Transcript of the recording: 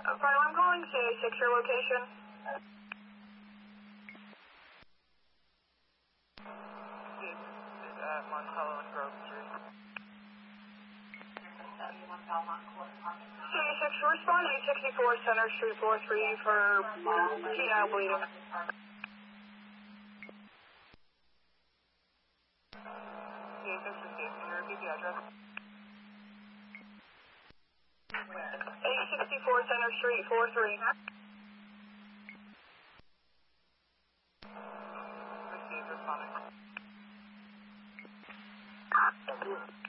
File, I'm calling CA6, your location. Montello and Grove Street. CA6, respond 864 Center Street, floor 3 for penile bleeding. CA6 received. Can you repeat the address? 864 Center Street, floor 3. Received. Responding.